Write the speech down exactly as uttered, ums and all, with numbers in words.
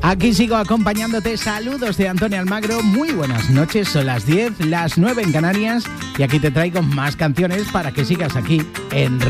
Aquí sigo acompañándote. Saludos de Antonio Almagro. Muy buenas noches. Son las diez, las nueve en Canarias. Y aquí te traigo más canciones para que sigas aquí en